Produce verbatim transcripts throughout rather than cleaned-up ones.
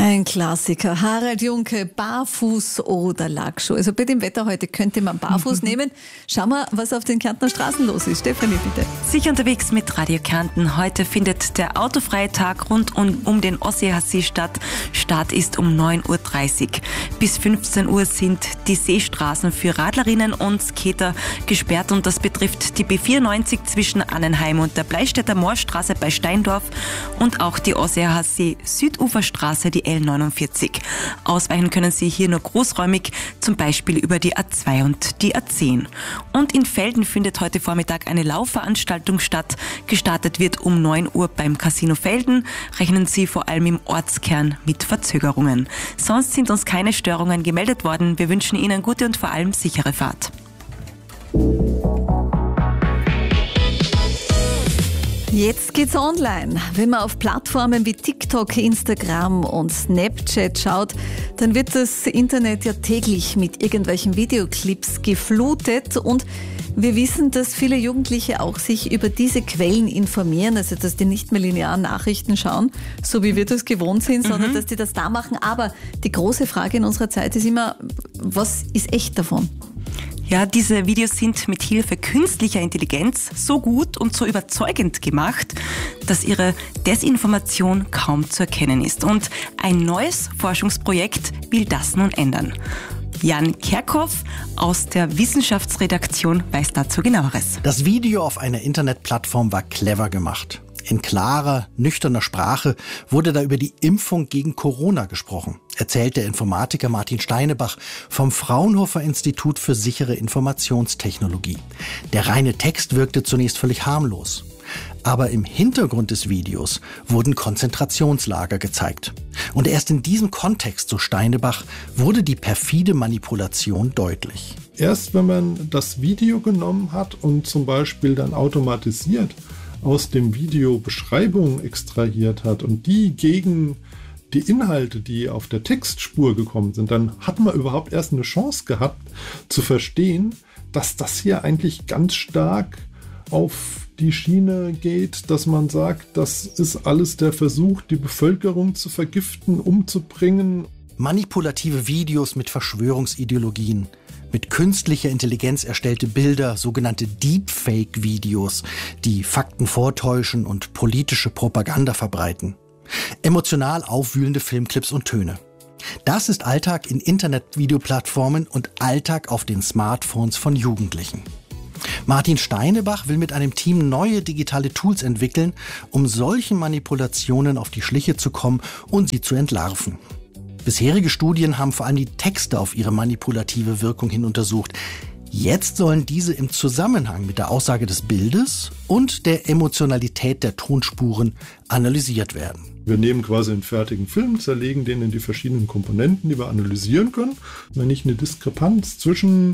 Ein Klassiker. Harald Junke, barfuß oder Lackschuh. Also bei dem Wetter heute könnte man barfuß nehmen. Schauen wir, was auf den Kärntner Straßen los ist. Stefanie, bitte. Sicher unterwegs mit Radio Kärnten. Heute findet der autofreie Tag rund um, um den Ossiachsee statt. Start ist um neun Uhr dreißig. Bis fünfzehn Uhr sind die Seestraßen für Radlerinnen und Skater gesperrt und das betrifft die B vierundneunzig zwischen Annenheim und der Bleistädter Moorstraße bei Steindorf und auch die Ossiachsee Süduferstraße, die L neunundvierzig. Ausweichen können Sie hier nur großräumig, zum Beispiel über die A zwei und die A zehn. Und in Velden findet heute Vormittag eine Laufveranstaltung statt. Gestartet wird um neun Uhr beim Casino Velden. Rechnen Sie vor allem im Ortskern mit Verzögerungen. Sonst sind uns keine Störungen gemeldet worden. Wir wünschen Ihnen gute und vor allem sichere Fahrt. Jetzt geht's online. Wenn man auf Plattformen wie TikTok, Instagram und Snapchat schaut, dann wird das Internet ja täglich mit irgendwelchen Videoclips geflutet und wir wissen, dass viele Jugendliche auch sich über diese Quellen informieren, also dass die nicht mehr linearen Nachrichten schauen, so wie wir das gewohnt sind, mhm. sondern dass die das da machen. Aber die große Frage in unserer Zeit ist immer, was ist echt davon? Ja, diese Videos sind mit Hilfe künstlicher Intelligenz so gut und so überzeugend gemacht, dass ihre Desinformation kaum zu erkennen ist. Und ein neues Forschungsprojekt will das nun ändern. Jan Kerkhoff aus der Wissenschaftsredaktion weiß dazu Genaueres. Das Video auf einer Internetplattform war clever gemacht. In klarer, nüchterner Sprache wurde da über die Impfung gegen Corona gesprochen, erzählt der Informatiker Martin Steinebach vom Fraunhofer Institut für sichere Informationstechnologie. Der reine Text wirkte zunächst völlig harmlos. Aber im Hintergrund des Videos wurden Konzentrationslager gezeigt. Und erst in diesem Kontext, so Steinebach, wurde die perfide Manipulation deutlich. Erst wenn man das Video genommen hat und zum Beispiel dann automatisiert aus dem Video Beschreibungen extrahiert hat und die gegen die Inhalte, die auf der Textspur gekommen sind, dann hat man überhaupt erst eine Chance gehabt zu verstehen, dass das hier eigentlich ganz stark auf die Schiene geht, dass man sagt, das ist alles der Versuch, die Bevölkerung zu vergiften, umzubringen. Manipulative Videos mit Verschwörungsideologien, mit künstlicher Intelligenz erstellte Bilder, sogenannte Deepfake-Videos, die Fakten vortäuschen und politische Propaganda verbreiten. Emotional aufwühlende Filmclips und Töne. Das ist Alltag in Internetvideoplattformen und Alltag auf den Smartphones von Jugendlichen. Martin Steinebach will mit einem Team neue digitale Tools entwickeln, um solchen Manipulationen auf die Schliche zu kommen und sie zu entlarven. Bisherige Studien haben vor allem die Texte auf ihre manipulative Wirkung hin untersucht. Jetzt sollen diese im Zusammenhang mit der Aussage des Bildes und der Emotionalität der Tonspuren analysiert werden. Wir nehmen quasi einen fertigen Film, zerlegen den in die verschiedenen Komponenten, die wir analysieren können. Wenn ich eine Diskrepanz zwischen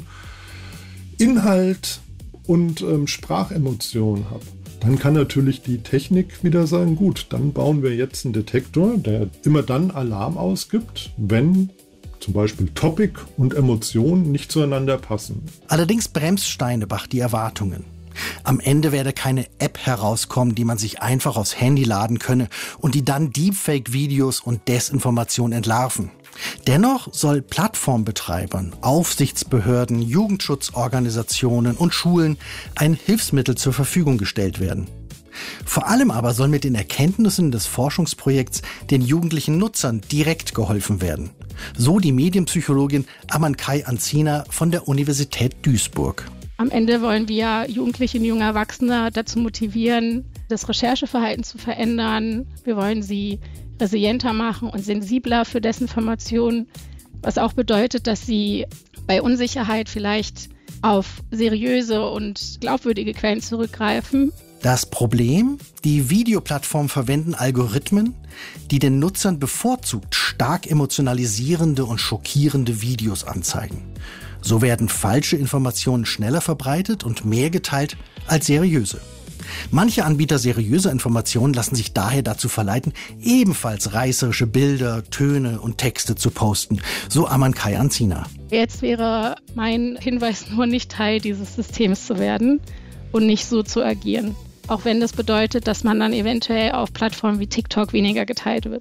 Inhalt und ähm, Sprachemotion habe, dann kann natürlich die Technik wieder sagen, gut, dann bauen wir jetzt einen Detektor, der immer dann Alarm ausgibt, wenn zum Beispiel Topic und Emotion nicht zueinander passen. Allerdings bremst Steinebach die Erwartungen. Am Ende werde keine App herauskommen, die man sich einfach aufs Handy laden könne und die dann Deepfake-Videos und Desinformation entlarven. Dennoch soll Plattformbetreibern, Aufsichtsbehörden, Jugendschutzorganisationen und Schulen ein Hilfsmittel zur Verfügung gestellt werden. Vor allem aber soll mit den Erkenntnissen des Forschungsprojekts den jugendlichen Nutzern direkt geholfen werden. So die Medienpsychologin Amankay Anzina von der Universität Duisburg. Am Ende wollen wir Jugendliche und junge Erwachsene dazu motivieren, das Rechercheverhalten zu verändern. Wir wollen sie resilienter machen und sensibler für Desinformation, was auch bedeutet, dass sie bei Unsicherheit vielleicht auf seriöse und glaubwürdige Quellen zurückgreifen. Das Problem? Die Videoplattformen verwenden Algorithmen, die den Nutzern bevorzugt stark emotionalisierende und schockierende Videos anzeigen. So werden falsche Informationen schneller verbreitet und mehr geteilt als seriöse. Manche Anbieter seriöser Informationen lassen sich daher dazu verleiten, ebenfalls reißerische Bilder, Töne und Texte zu posten, so Amankay Anzina. Jetzt wäre mein Hinweis nur, nicht Teil dieses Systems zu werden und nicht so zu agieren. Auch wenn das bedeutet, dass man dann eventuell auf Plattformen wie TikTok weniger geteilt wird.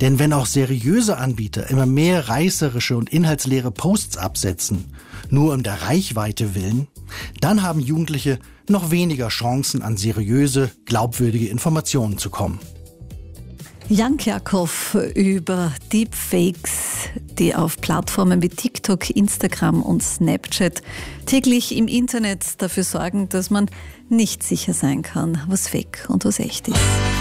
Denn wenn auch seriöse Anbieter immer mehr reißerische und inhaltsleere Posts absetzen, nur um der Reichweite willen, dann haben Jugendliche noch weniger Chancen, an seriöse, glaubwürdige Informationen zu kommen. Jan Kerkhoff über Deepfakes, die auf Plattformen wie TikTok, Instagram und Snapchat täglich im Internet dafür sorgen, dass man nicht sicher sein kann, was fake und was echt ist.